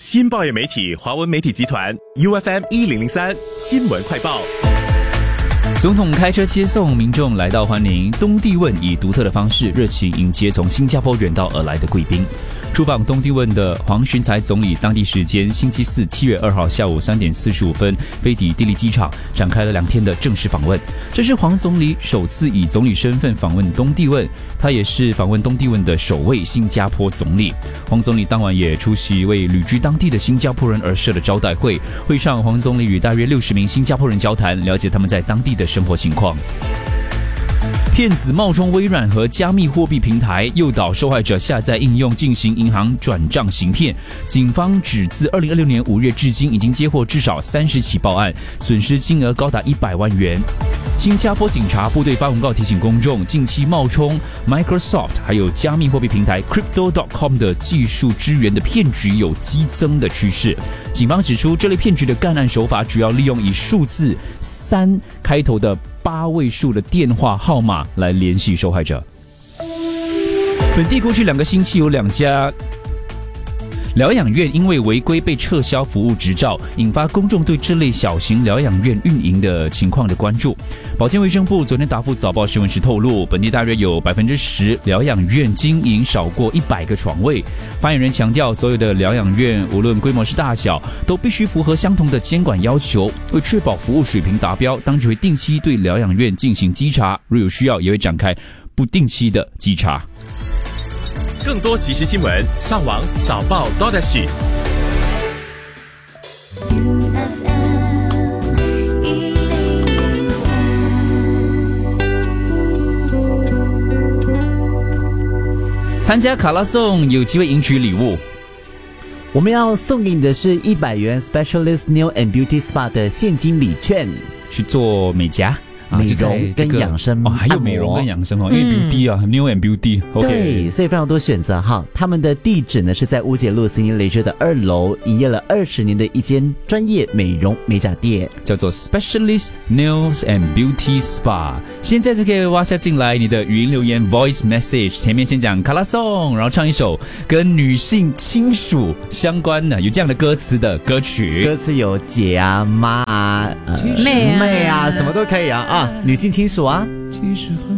新报业媒体华文媒体集团 UFM1003 新闻快报。 总统开车接送民众来到欢迎东帝汶，以独特的方式热情迎接从新加坡远道而来的贵宾。出访东帝汶的黄循财总理，当地时间星期四7月2号下午3点45分飞抵地利机场，展开了2天的正式访问。这是黄总理首次以总理身份访问东帝汶，他也是访问东帝汶的首位新加坡总理。黄总理当晚也出席为旅居当地的新加坡人而设的招待会，会上黄总理与大约60名新加坡人交谈，了解他们在当地的生活情况。骗子冒充微软和加密货币平台，诱导受害者下载应用进行银行转账行骗。警方指自2026年5月至今，已经接获至少30起报案，损失金额高达100万元。新加坡警察部队发文告提醒公众，近期冒充 Microsoft 还有加密货币平台 Crypto.com 的技术支援的骗局有激增的趋势。警方指出，这类骗局的干案手法主要利用以数字3开头的8位数的电话号码来联系受害者。本地过去2个星期有2家疗养院因为违规被撤销服务执照，引发公众对这类小型疗养院运营的情况的关注。保健卫生部昨天答复早报新闻时透露，本地大约有 10% 疗养院经营少过100个床位。发言人强调，所有的疗养院无论规模是大小，都必须符合相同的监管要求。为确保服务水平达标，当局会定期对疗养院进行稽查，若有需要也会展开不定期的稽查。 更多即时新闻，上网早报 .SG。 参加卡拉颂有机会赢取礼物。 我们要送给你的是100元 Specialist Nail and Beauty Spa 的现金礼券， 是做美甲。 美容跟养生还有美容跟养生因为 beauty 啊 New and Beauty 对，所以非常多选择哈。他们的地址呢是在乌节路Sydney Leisure的2楼，营业了20年的一间专业美容美甲店， 叫做 Specialist Nails and Beauty Spa。现在就可以 WhatsApp 进来你的语音留言 Voice Message， 前面先讲卡拉颂，然后唱一首跟女性亲属相关的有这样的歌词的歌曲。 歌词有姐啊、妈啊、妹啊，什么都可以啊，女性亲属啊。